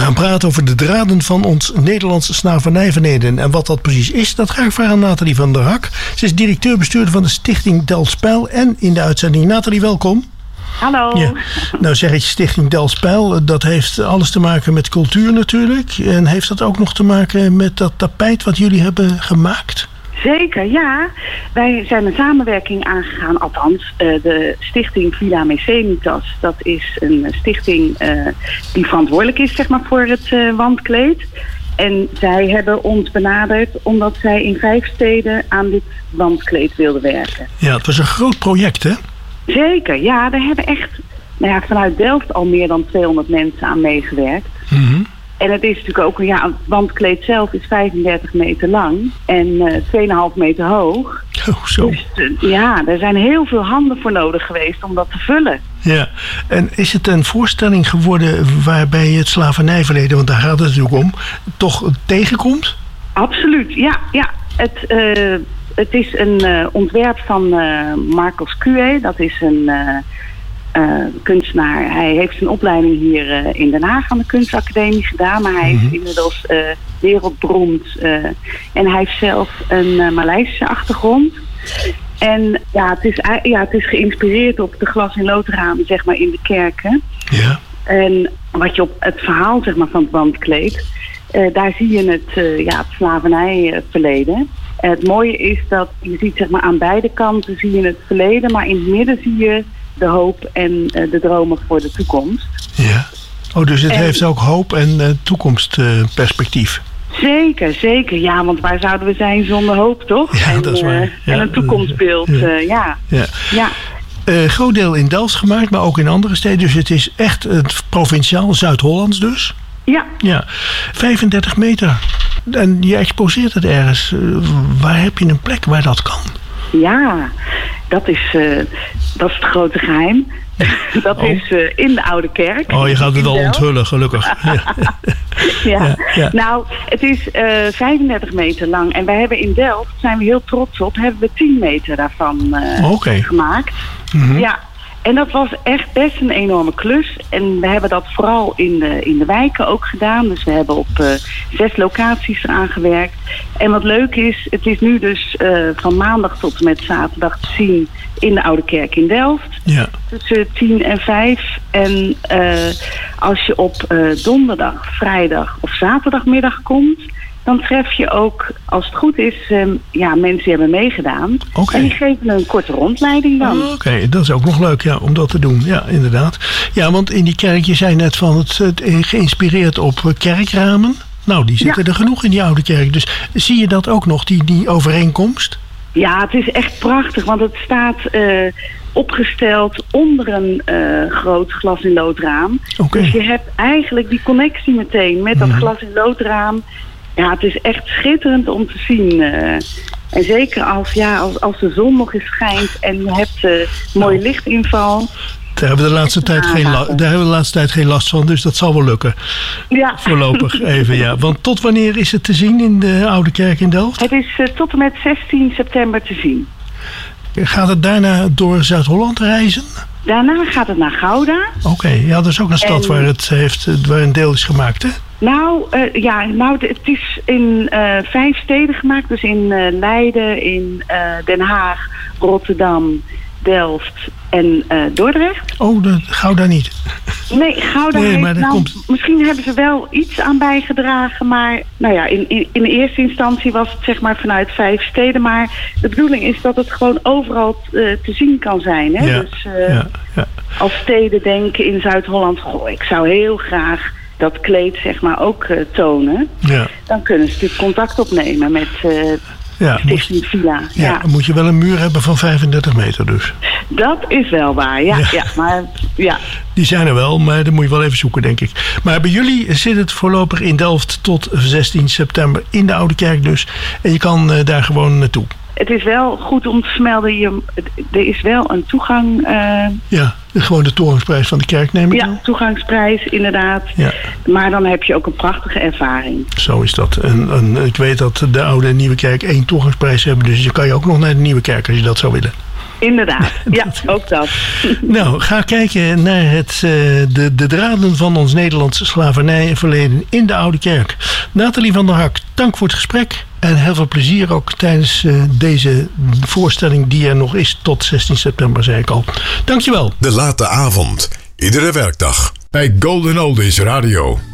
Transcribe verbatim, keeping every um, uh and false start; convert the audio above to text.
gaan praten over de draden van ons Nederlandse slavernijverleden. En wat dat precies is, dat ga ik vragen aan Nathalie van der Hak. Ze is directeur-bestuurder van de Stichting Delfzijl en in de uitzending. Nathalie, welkom. Hallo. Ja. Nou zeg ik Stichting Delfzijl, dat heeft alles te maken met cultuur natuurlijk. En heeft dat ook nog te maken met dat tapijt wat jullie hebben gemaakt? Zeker, ja. Wij zijn een samenwerking aangegaan, althans uh, de stichting Villa Mecenitas. Dat is een stichting uh, die verantwoordelijk is, zeg maar, voor het uh, wandkleed. En zij hebben ons benaderd omdat zij in vijf steden aan dit wandkleed wilden werken. Ja, het was een groot project, hè? Zeker, ja. Daar hebben echt nou ja, vanuit Delft al meer dan tweehonderd mensen aan meegewerkt. Mm-hmm. En het is natuurlijk ook, ja, het wandkleed zelf is vijfendertig meter lang en uh, twee komma vijf meter hoog. Oh, zo. Dus uh, ja, er zijn heel veel handen voor nodig geweest om dat te vullen. Ja, en is het een voorstelling geworden waarbij het slavernijverleden, want daar gaat het natuurlijk om, toch tegenkomt? Absoluut, ja. ja. Het, uh, het is een uh, ontwerp van uh, Marcos Cué, dat is een uh, uh, kunstenaar. Hij heeft zijn opleiding hier uh, in Den Haag aan de kunstacademie gedaan, maar hij Mm-hmm. is inmiddels uh, wereldberoemd uh, en hij heeft zelf een uh, Maleisische achtergrond. En ja het, is, ja, het is geïnspireerd op de glas- en loodramen, zeg maar, in de kerken. Ja. En wat je op het verhaal, zeg maar, van het wandkleed, uh, daar zie je het, uh, ja, het slavernijverleden. Uh, het mooie is dat je ziet, zeg maar, aan beide kanten zie je het verleden, maar in het midden zie je de hoop en uh, de dromen voor de toekomst. Ja. Oh, dus het en, heeft ook hoop en uh, toekomstperspectief. Uh, Zeker, zeker. Ja, want waar zouden we zijn zonder hoop, toch? Ja, en, dat is waar. Ja, en een toekomstbeeld, ja. Uh, ja. ja. ja. Uh, groot deel in Delft gemaakt, maar ook in andere steden. Dus het is echt het provinciaal Zuid-Hollands dus. Ja. Ja. vijfendertig meter. En je exposeert het ergens. Uh, waar heb je een plek waar dat kan? Ja, dat is, uh, dat is het grote geheim. Dat oh. is uh, in de Oude Kerk. Oh, je gaat het al onthullen, gelukkig. Ja. ja. Ja, ja. Nou, het is uh, vijfendertig meter lang. En wij hebben in Delft, zijn we heel trots op, hebben we tien meter daarvan uh, okay. gemaakt. Mm-hmm. Ja. En dat was echt best een enorme klus. En we hebben dat vooral in de, in de wijken ook gedaan. Dus we hebben op uh, zes locaties eraan gewerkt. En wat leuk is, het is nu dus uh, van maandag tot en met zaterdag te zien in de Oude Kerk in Delft. Ja. Tussen tien en vijf. En uh, als je op uh, donderdag, vrijdag of zaterdagmiddag komt, dan tref je ook, als het goed is, um, ja, mensen die hebben meegedaan. Okay. En die geven een korte rondleiding dan. Oké, okay. Dat is ook nog leuk, ja, om dat te doen. Ja, inderdaad. Ja, want in die kerk, je zei net van het, het geïnspireerd op kerkramen. Nou, die zitten ja. er genoeg in die Oude Kerk. Dus zie je dat ook nog, die, die overeenkomst? Ja, het is echt prachtig, want het staat uh, opgesteld onder een uh, groot glas- en loodraam. Okay. Dus je hebt eigenlijk die connectie meteen met dat mm. glas- en loodraam. Ja, het is echt schitterend om te zien. Uh, en zeker als, ja, als, als de zon nog eens schijnt en je hebt uh, mooie nou. lichtinval. Daar hebben, we de laatste tijd geen la- daar hebben we de laatste tijd geen last van, dus dat zal wel lukken. Ja. Voorlopig even, ja. Want tot wanneer is het te zien in de Oude Kerk in Delft? Het is uh, tot en met zestien september te zien. Gaat het daarna door Zuid-Holland reizen? Daarna gaat het naar Gouda. Oké, okay, ja, dat is ook een stad en, waar, het heeft, waar een deel is gemaakt, hè? Nou, uh, ja, nou, het is in uh, vijf steden gemaakt. Dus in uh, Leiden, in uh, Den Haag, Rotterdam, Delft en uh, Dordrecht. Oh, dat, Gouda niet. Nee, Gouda nee, heeft, maar nou, komt... misschien hebben ze wel iets aan bijgedragen. Maar nou ja, in, in, in de eerste instantie was het zeg maar vanuit vijf steden. Maar de bedoeling is dat het gewoon overal uh, te zien kan zijn. Hè? Ja, dus uh, ja, ja. als steden denken in Zuid-Holland, goh, ik zou heel graag dat kleed zeg maar ook uh, tonen. Ja. Dan kunnen ze natuurlijk contact opnemen met uh, ja, Stichting Villa. Ja, ja, dan moet je wel een muur hebben van vijfendertig meter dus. Dat is wel waar, ja. ja. ja maar, ja. Die zijn er wel, maar dan moet je wel even zoeken, denk ik. Maar bij jullie zit het voorlopig in Delft tot zestien september in de Oude Kerk dus. En je kan uh, daar gewoon naartoe. Het is wel goed om te vermelden, je, er is wel een toegang. Uh, ja, gewoon de toegangsprijs van de kerk neem ik Ja, dan. toegangsprijs inderdaad. Ja. Maar dan heb je ook een prachtige ervaring. Zo is dat. En, en ik weet dat de Oude en Nieuwe Kerk één toegangsprijs hebben. Dus je kan je ook nog naar de Nieuwe Kerk als je dat zou willen. Inderdaad, ja, ook dat. Nou, ga kijken naar het, uh, de, de draden van ons Nederlandse slavernijverleden in de Oude Kerk. Nathalie van der Hak, dank voor het gesprek. En heel veel plezier ook tijdens uh, deze voorstelling die er nog is tot zestien september, zei ik al. Dankjewel. De late avond, iedere werkdag bij Golden Oldies Radio.